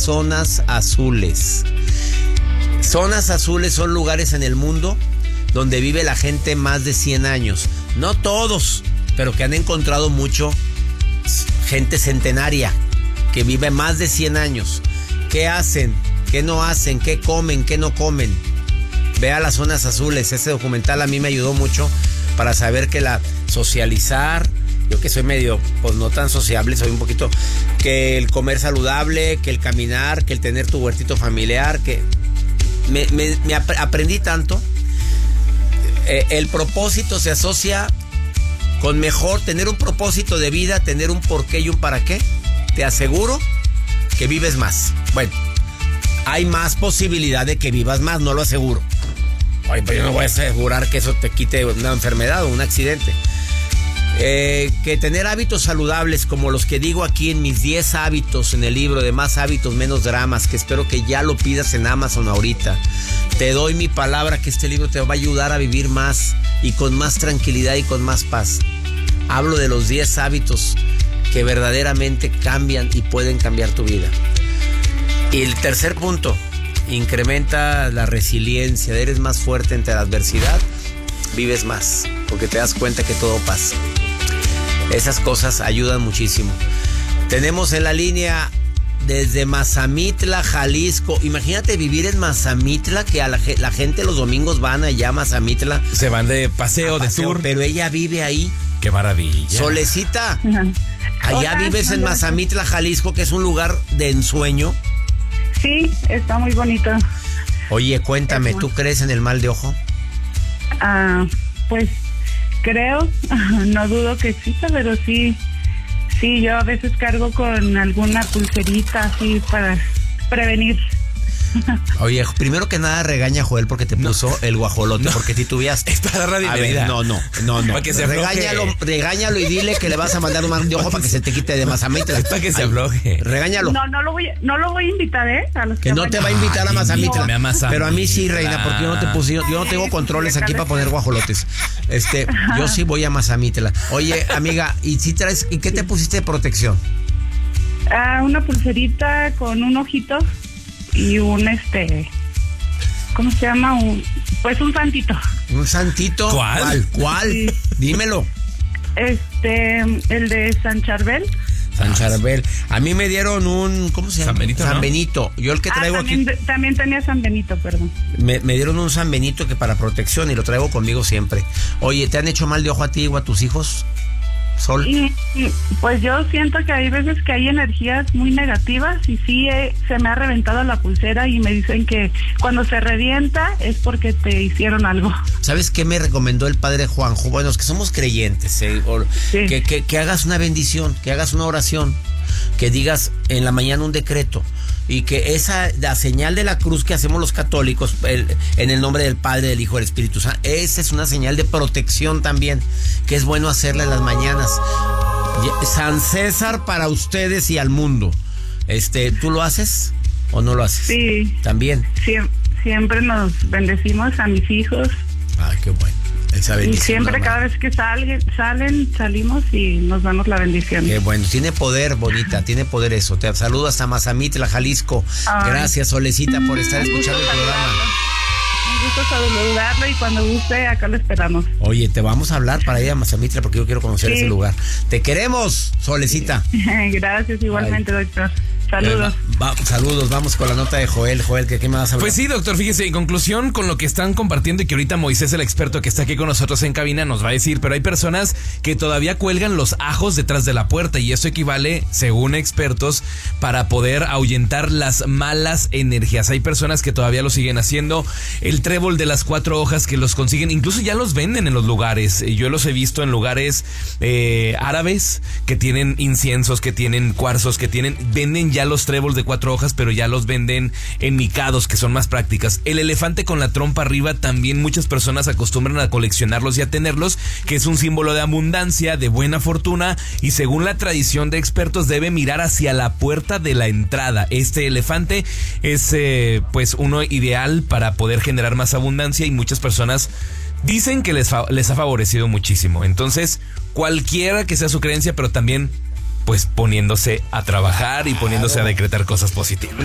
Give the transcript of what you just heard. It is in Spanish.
zonas azules. Zonas azules son lugares en el mundo donde vive la gente más de 100 años. No todos, pero que han encontrado mucho gente centenaria que vive más de 100 años. ¿Qué hacen? ¿Qué no hacen? ¿Qué comen? ¿Qué no comen? Vea las zonas azules. Ese documental a mí me ayudó mucho para saber que socializar, yo que soy medio, pues no tan sociable, soy un poquito, que el comer saludable, que el caminar, que el tener tu huertito familiar, que aprendí tanto. El propósito se asocia con mejor tener un propósito de vida, tener un porqué y un para qué. Te aseguro que vives más. Bueno, hay más posibilidad de que vivas más, no lo aseguro. Oye, pues yo no voy a asegurar que eso te quite una enfermedad o un accidente. Que tener hábitos saludables como los que digo aquí en mis 10 hábitos en el libro de Más hábitos, menos dramas, que espero que ya lo pidas en Amazon ahorita. Te doy mi palabra que este libro te va a ayudar a vivir más y con más tranquilidad y con más paz. Hablo de los 10 hábitos que verdaderamente cambian y pueden cambiar tu vida. Y el tercer punto, incrementa la resiliencia. Eres más fuerte ante la adversidad, vives más, porque te das cuenta que todo pasa. Esas cosas ayudan muchísimo. Tenemos en la línea desde Mazamitla, Jalisco. Imagínate vivir en Mazamitla, que a la gente los domingos van allá a Mazamitla. Se van de paseo, de tour. Pero ella vive ahí. ¡Qué maravilla! Solecita, allá vives en Mazamitla, Jalisco, que es un lugar de ensueño. Sí, está muy bonito. Oye, cuéntame, ¿tú crees en el mal de ojo? Pues creo, no dudo que exista, pero sí, yo a veces cargo con alguna pulserita así para prevenir. Oye, primero que nada regaña a Joel porque te puso el guajolote, porque titubeaste. Es para darle bienvenida. No. Para que se regáñalo y dile que le vas a mandar un mal de ojo para que se te quite de Mazamitla. Es para que se afloje. Regáñalo. No lo voy a invitar, a los que no te va a invitar a Mazamitla. No. Pero a mí sí, reina, porque yo no te puse, yo no tengo controles aquí para poner guajolotes. Yo sí voy a Mazamitla. Oye, amiga, ¿y si traes, y qué te pusiste de protección? Una pulserita con un ojito y un ¿cómo se llama? Un santito. ¿Un santito? ¿Cuál? Sí. Dímelo. El de San Charbel. San Charbel. A mí me dieron un, ¿cómo se llama? San Benito, San ¿no? Benito. Yo el que traigo también, aquí. También tenía San Benito, perdón. Me dieron un San Benito que para protección y lo traigo conmigo siempre. Oye, ¿te han hecho mal de ojo a ti o a tus hijos, Sol? Y pues yo siento que hay veces que hay energías muy negativas y sí se me ha reventado la pulsera y me dicen que cuando se revienta es porque te hicieron algo. ¿Sabes qué me recomendó el padre Juanjo? Bueno, es que somos creyentes, sí. Que hagas una bendición, que hagas una oración, que digas en la mañana un decreto y que la señal de la cruz que hacemos los católicos en el nombre del Padre, del Hijo y del Espíritu Santo, esa es una señal de protección también, que es bueno hacerla en las mañanas. San César para ustedes y al mundo. ¿Tú lo haces o no lo haces? Sí. También. Siempre nos bendecimos a mis hijos. Ay, qué bueno. Y siempre, cada vez que salimos y nos damos la bendición. Qué bueno, tiene poder, bonita, tiene poder eso. Te saludo hasta Mazamitla, Jalisco. Gracias, Solecita, por estar escuchando el programa. Un gusto saludarlo y cuando guste, acá lo esperamos. Oye, te vamos a hablar para ir a Mazamitla porque yo quiero conocer ese lugar. Te queremos, Solecita. Gracias, igualmente, doctor. Saludos. Saludos, vamos con la nota de Joel. Joel, ¿qué me vas a hablar? Pues sí, doctor, fíjese, en conclusión, con lo que están compartiendo y que ahorita Moisés, el experto que está aquí con nosotros en cabina, nos va a decir, pero hay personas que todavía cuelgan los ajos detrás de la puerta y eso equivale, según expertos, para poder ahuyentar las malas energías. Hay personas que todavía lo siguen haciendo. El trébol de las 4 hojas que los consiguen, incluso ya los venden en los lugares. Yo los he visto en lugares árabes que tienen inciensos, que tienen cuarzos, venden ya los tréboles de 4 hojas, pero ya los venden en micados, que son más prácticas. El elefante con la trompa arriba, también muchas personas acostumbran a coleccionarlos y a tenerlos, que es un símbolo de abundancia, de buena fortuna, y según la tradición de expertos debe mirar hacia la puerta de la entrada. Este elefante es pues uno ideal para poder generar más abundancia y muchas personas dicen que les ha favorecido muchísimo. Entonces, cualquiera que sea su creencia, pero también pues poniéndose a trabajar y poniéndose a decretar cosas positivas.